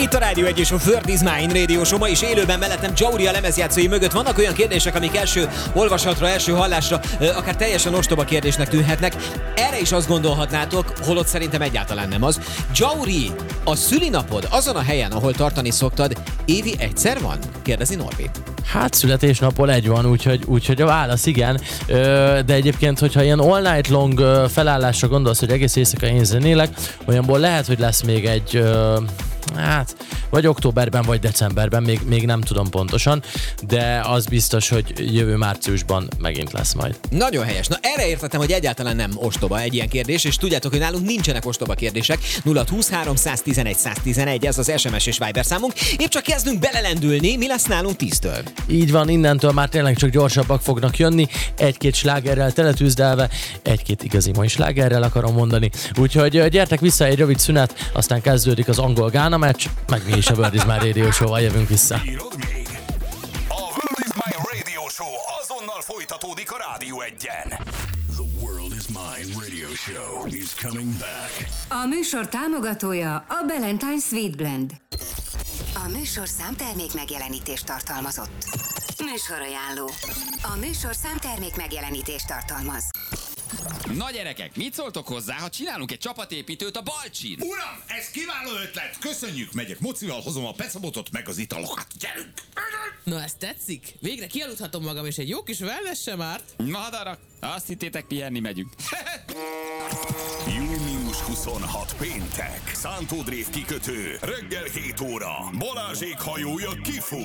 Itt a Rádió 1 és a World is Mine Radio Show. Ma is élőben mellettem Jauri a lemezjátszói mögött. Vannak olyan kérdések, amik első olvasatra, első hallásra akár teljesen ostoba kérdésnek tűnhetnek. Erre is azt gondolhatnátok, holott szerintem egyáltalán nem az. Jauri, a szülinapod azon a helyen, ahol tartani szoktad, évi egyszer van? Kérdezi Norbi. Hát születésnapon egy van, úgyhogy a válasz igen, de egyébként, hogyha ilyen all night long felállásra gondolsz, hogy egész éjszaka én zenélek, olyanból lehet, hogy lesz még egy, vagy októberben, vagy decemberben, még nem tudom pontosan, de az biztos, hogy jövő márciusban megint lesz majd. Nagyon helyes. Na erre értettem, hogy egyáltalán nem ostoba egy ilyen kérdés, és tudjátok, hogy nálunk nincsenek ostoba kérdések. 023 111 111, ez az SMS és Viber számunk. Épp csak kezdünk belelendülni, mi lesz nálunk 10-től. Így van, innentől már tényleg csak gyorsabbak fognak jönni, egy-két slágerrel teletűzdelve, egy-két igazi mai slágerrel akarom mondani. Úgyhogy gyertek vissza egy rövid szünet, aztán kezdődik az angol-gána meccs, meg mi is a World is Mine Radio Show-val jövünk vissza. A World is Mine Radio Show azonnal folytatódik a Rádió 1-en. The World is Mine Radio Show is coming back. A műsor támogatója a Ballantyne Sweet Blend. A műsorszám termék megjelenítést tartalmazott. Műsorajánló. A műsorszám termék megjelenítést tartalmaz. Na gyerekek, mit szóltok hozzá, ha csinálunk egy csapatépítőt a Balcsin? Uram, ez kiváló ötlet! Köszönjük, megyek mocival, hozom a pecabotot meg az italokat. Gyerünk! Na, ez tetszik? Végre kialudhatom magam, és egy jó kis wellness sem árt. Madarak, azt hittétek, pihenni megyünk. Június 26 péntek. Szántó Drév kikötő. Reggel 7 óra. Balázsék hajója kifut.